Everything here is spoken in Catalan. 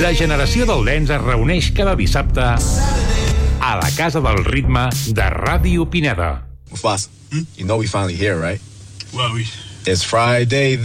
La generació del dance es reuneix cada dissabte a la Casa del Ritme de Ràdio Pineda. Mufasa, you know we finally here, right? Well, It's Friday.